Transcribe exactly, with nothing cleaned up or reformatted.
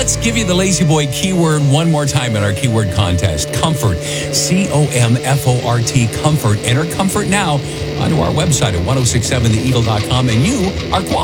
let's give you the Lazy Boy keyword one more time in our keyword contest. Comfort. C O M F O R T, comfort. Enter comfort now onto our website at ten sixty-seven the eagle dot com, and you are qualified.